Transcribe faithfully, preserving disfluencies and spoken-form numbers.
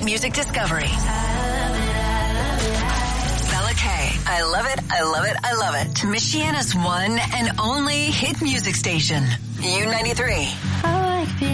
music discovery. Bella K. I love it, I love it, I love it. Michiana's one and only hit music station. U ninety-three.